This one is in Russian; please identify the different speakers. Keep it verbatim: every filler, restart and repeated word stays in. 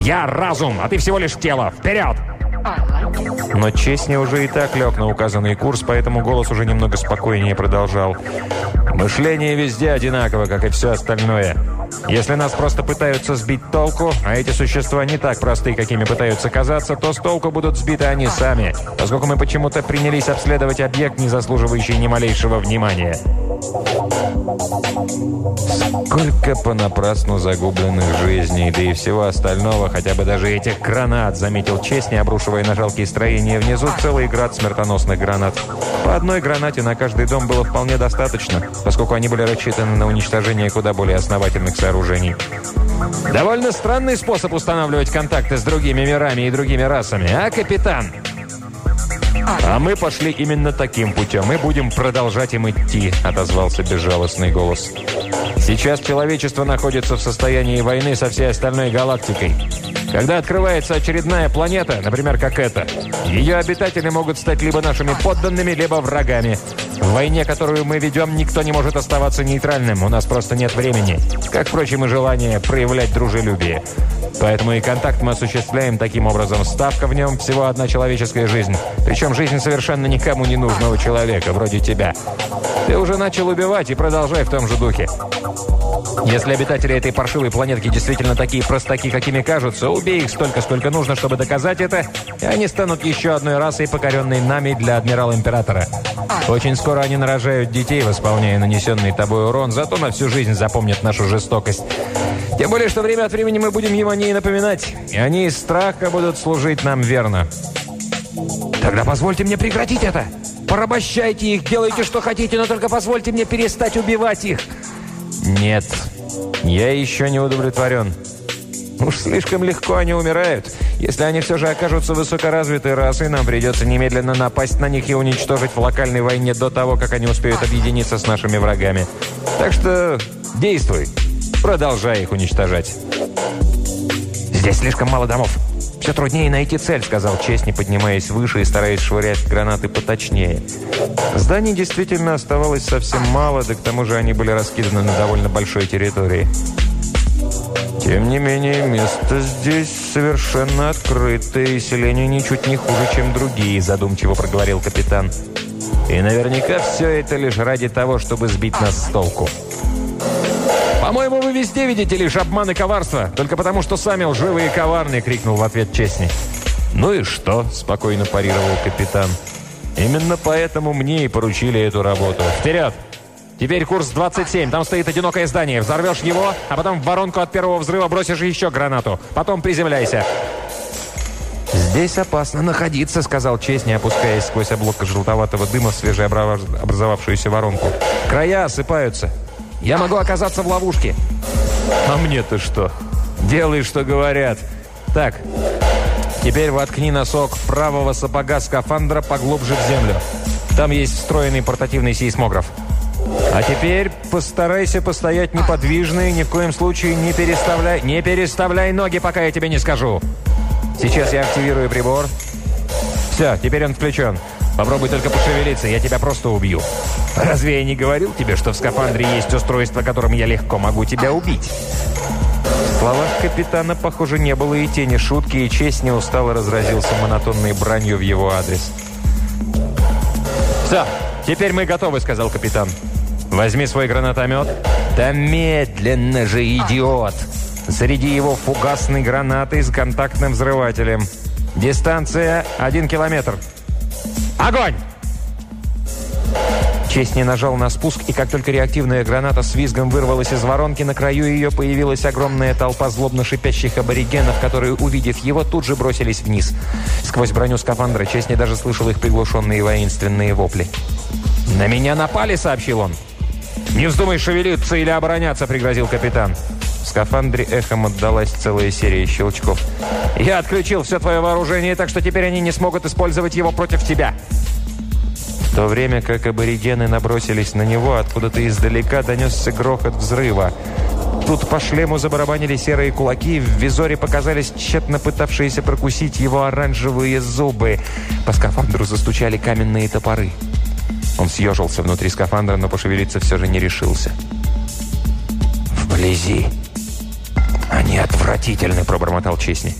Speaker 1: Я разум, а ты всего лишь тело. Вперед!» Но Честни уже и так лег на указанный курс, поэтому голос уже немного спокойнее продолжал. «Мышление везде одинаково, как и все остальное. Если нас просто пытаются сбить толку, а эти существа не так просты, какими пытаются казаться, то с толку будут сбиты они сами, поскольку мы почему-то принялись обследовать объект, не заслуживающий ни малейшего внимания». Сколько понапрасну загубленных жизней, да и всего остального, хотя бы даже этих гранат, заметил Честни, обрушивая на жалкие строения внизу целый град смертоносных гранат. По одной гранате на каждый дом было вполне достаточно, поскольку они были рассчитаны на уничтожение куда более основательных сооружений. Довольно странный способ устанавливать контакты с другими мирами и другими расами, а, капитан? «А мы пошли именно таким путем и будем продолжать им идти», — отозвался безжалостный голос. «Сейчас человечество находится в состоянии войны со всей остальной галактикой. Когда открывается очередная планета, например, как эта, ее обитатели могут стать либо нашими подданными, либо врагами. В войне, которую мы ведем, никто не может оставаться нейтральным, у нас просто нет времени, как, впрочем, и желание проявлять дружелюбие. Поэтому и контакт мы осуществляем таким образом. Ставка в нем всего одна человеческая жизнь. Причем жизнь совершенно никому не нужного человека, вроде тебя. Ты уже начал убивать и продолжай в том же духе. Если обитатели этой паршивой планетки действительно такие простаки, какими кажутся, убей их столько, сколько нужно, чтобы доказать это, и они станут еще одной расой, покоренной нами для адмирала-императора. Очень скоро они нарожают детей, восполняя нанесенный тобой урон, зато на всю жизнь запомнят нашу жестокость. Тем более, что время от времени мы будем им о ней напоминать, и они из страха будут служить нам верно. Тогда позвольте мне прекратить это. Порабощайте их, делайте, что хотите, но только позвольте мне перестать убивать их. Нет, я еще не удовлетворен. Уж слишком легко они умирают. Если они все же окажутся высокоразвитой расой, нам придется немедленно напасть на них и уничтожить в локальной войне до того, как они успеют объединиться с нашими врагами. Так что действуй. Продолжай их уничтожать. Здесь слишком мало домов. Все труднее найти цель, сказал Честни, поднимаясь выше и стараясь швырять гранаты поточнее. Зданий действительно оставалось совсем мало, да к тому же они были раскиданы на довольно большой территории. Тем не менее, место здесь совершенно открытое, и селение ничуть не хуже, чем другие, задумчиво проговорил капитан. И наверняка все это лишь ради того, чтобы сбить нас с толку. «По-моему, вы везде видите лишь обман и коварство, только потому, что сами лживые и коварные», — крикнул в ответ Честни. «Ну и что?» — спокойно парировал капитан. «Именно поэтому мне и поручили эту работу. Вперед! Теперь курс двадцать семь, там стоит одинокое здание. Взорвешь его, а потом в воронку от первого взрыва бросишь еще гранату. Потом приземляйся». «Здесь опасно находиться», — сказал Честни, опускаясь сквозь облако желтоватого дыма в свежеобразовавшуюся воронку. «Края осыпаются. Я могу оказаться в ловушке». «А мне-то что? Делай, что говорят. Так, теперь воткни носок правого сапога скафандра поглубже в землю. Там есть встроенный портативный сейсмограф. А теперь постарайся постоять неподвижно и ни в коем случае не переставляй, не переставляй ноги, пока я тебе не скажу. Сейчас я активирую прибор. Все, теперь он включен. Попробуй только пошевелиться, я тебя просто убью. Разве я не говорил тебе, что в скафандре есть устройство, которым я легко могу тебя убить?» В словах капитана, похоже, не было и тени шутки, и Честни устало разразился монотонной бранью в его адрес. «Все, теперь мы готовы», — сказал капитан. «Возьми свой гранатомет». «Да медленно же, идиот!» Заряди его фугасной гранатой с контактным взрывателем. Дистанция один километр. Огонь! Честни нажал на спуск, и как только реактивная граната с визгом вырвалась из воронки, на краю ее появилась огромная толпа злобно шипящих аборигенов, которые, увидев его, тут же бросились вниз. Сквозь броню скафандра Честни даже слышал их приглушенные воинственные вопли. «На меня напали!» — сообщил он. «Не вздумай шевелиться или обороняться!» — пригрозил капитан. В скафандре эхом отдалась целая серия щелчков. «Я отключил все твое вооружение, так что теперь они не смогут использовать его против тебя!» В то время как аборигены набросились на него, откуда-то издалека донесся грохот взрыва. Тут по шлему забарабанили серые кулаки, в визоре показались тщетно пытавшиеся прокусить его оранжевые зубы. По скафандру застучали каменные топоры. Он съежился внутри скафандра, но пошевелиться все же не решился. Вблизи «Они отвратительны», — пробормотал Честни.